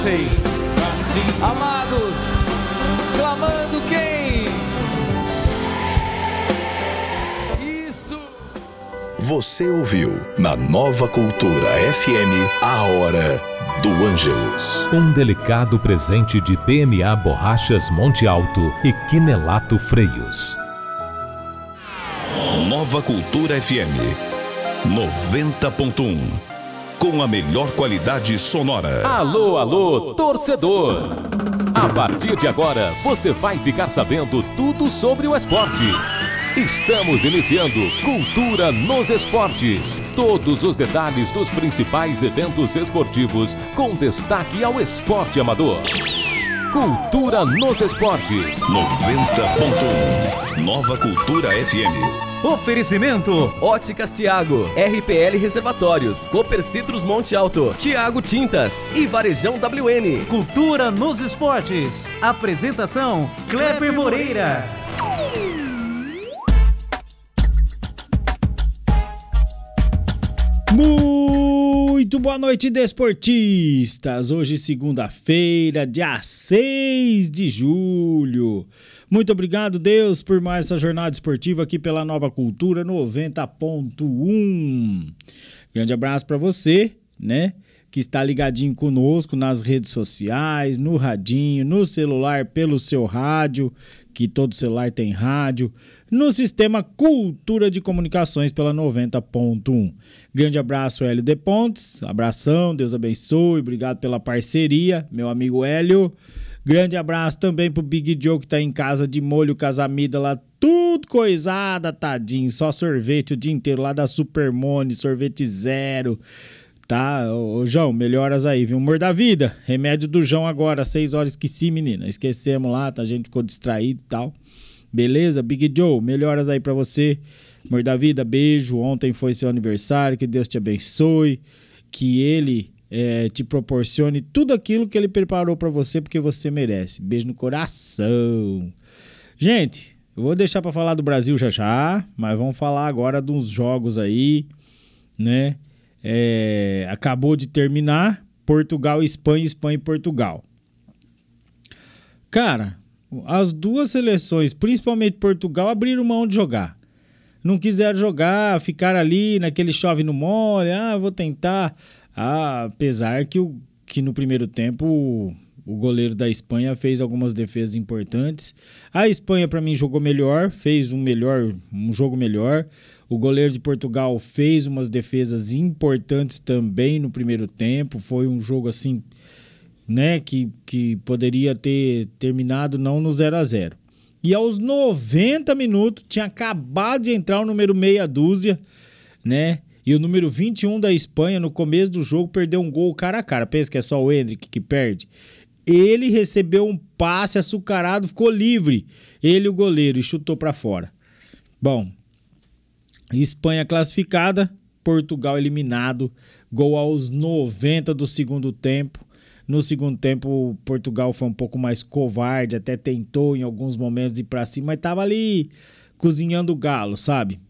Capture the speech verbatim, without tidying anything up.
Vocês, amados, clamando quem? Isso. Você ouviu na Nova Cultura F M a Hora do Ângelus. Um delicado presente de P M A Borrachas Monte Alto e Quinelato Freios. Nova Cultura F M noventa ponto um, com a melhor qualidade sonora. Alô, alô, torcedor! A partir de agora, você vai ficar sabendo tudo sobre o esporte. Estamos iniciando Cultura nos Esportes. Todos os detalhes dos principais eventos esportivos, com destaque ao esporte amador. Cultura nos Esportes. noventa ponto um, Nova Cultura F M. Oferecimento: Óticas Tiago, R P L Reservatórios, Cooper Citrus Monte Alto, Tiago Tintas e Varejão W N. Cultura nos Esportes. Apresentação: Kleber Moreira. Muito boa noite, desportistas. Hoje, segunda-feira, dia seis de julho. Muito obrigado, Deus, por mais essa jornada esportiva aqui pela Nova Cultura noventa ponto um. Grande abraço para você, né, que está ligadinho conosco nas redes sociais, no radinho, no celular, pelo seu rádio, que todo celular tem rádio, no sistema Cultura de Comunicações pela noventa ponto um. Grande abraço, Hélio de Pontes, abração, Deus abençoe, obrigado pela parceria, meu amigo Hélio. Grande abraço também pro Big Joe, que tá em casa de molho casamida lá, tudo coisada, tadinho, só sorvete o dia inteiro lá da Supermone, sorvete zero, tá? Ô, João, melhoras aí, viu? Humor da vida, remédio do João agora, seis horas, esqueci, menina, esquecemos lá, tá? A gente ficou distraído e tal, beleza? Big Joe, melhoras aí pra você, humor da vida, beijo, ontem foi seu aniversário, que Deus te abençoe, que ele... É, te proporcione tudo aquilo que ele preparou pra você, porque você merece. Beijo no coração. Gente, eu vou deixar pra falar do Brasil já já, mas vamos falar agora dos jogos aí, né? É, acabou de terminar Portugal e Espanha, Espanha e Portugal. Cara, as duas seleções, principalmente Portugal, abriram mão de jogar. Não quiseram jogar, ficaram ali naquele chove no mole, ah, vou tentar... Ah, apesar que, o, que no primeiro tempo o, o goleiro da Espanha fez algumas defesas importantes. A Espanha, para mim, jogou melhor, fez um, melhor, um jogo melhor. O goleiro de Portugal fez umas defesas importantes também no primeiro tempo. Foi um jogo assim, né, que, que poderia ter terminado não no zero a zero. E aos noventa minutos tinha acabado de entrar o número meia dúzia, né? E o número vinte e um da Espanha, no começo do jogo, perdeu um gol cara a cara. Pensa que é só o Endrick que perde. Ele recebeu um passe açucarado, ficou livre. Ele, o goleiro, e chutou para fora. Bom, Espanha classificada, Portugal eliminado. Gol aos noventa do segundo tempo. No segundo tempo, Portugal foi um pouco mais covarde, até tentou em alguns momentos ir para cima, mas tava ali cozinhando o galo, sabe?